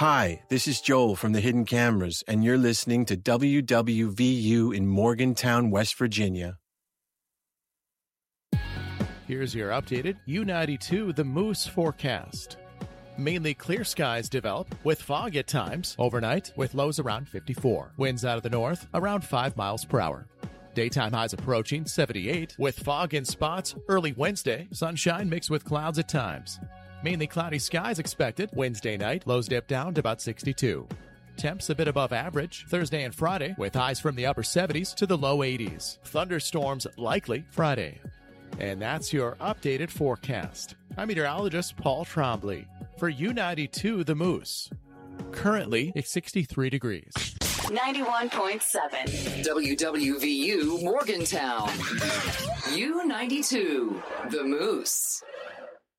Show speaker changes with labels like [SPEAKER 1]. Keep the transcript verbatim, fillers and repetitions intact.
[SPEAKER 1] Hi, this is Joel from the Hidden Cameras, and you're listening to W W V U in Morgantown, West Virginia.
[SPEAKER 2] Here's your updated U ninety-two The Moose forecast. Mainly clear skies develop with fog at times overnight with lows around fifty-four. Winds out of the north around five miles per hour. Daytime highs approaching seventy-eight with fog in spots early Wednesday. Sunshine mixed with clouds at times. Mainly cloudy skies expected Wednesday night. Lows dip down to about sixty-two. Temps a bit above average Thursday and Friday with highs from the upper seventies to the low eighties. Thunderstorms likely Friday. And that's your updated forecast. I'm meteorologist Paul Trombley for U ninety-two The Moose. Currently, it's sixty-three degrees.
[SPEAKER 3] ninety-one point seven
[SPEAKER 4] W W V U Morgantown. U ninety-two The Moose.